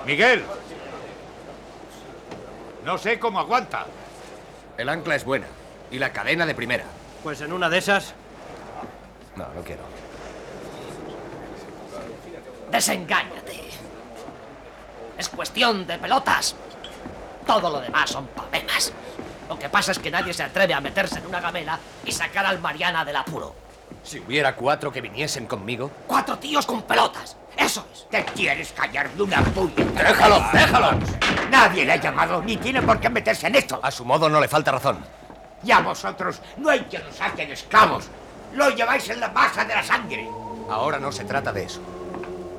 Miguel. No sé cómo aguanta. El ancla es buena. Y la cadena de primera. Pues en una de esas... No, no quiero. Desengáñate. Es cuestión de pelotas. Todo lo demás son papemas. Lo que pasa es que nadie se atreve a meterse en una gamela y sacar al Mariana del apuro. Si hubiera 4 que viniesen conmigo... 4 tíos con pelotas. Eso es. ¿Te quieres callar de una puñeta? ¡Déjalo, déjalo! Nadie le ha llamado, ni tiene por qué meterse en esto. A su modo no le falta razón. Y a vosotros no hay que nos saquen esclavos. Lo lleváis en la masa de la sangre. Ahora no se trata de eso.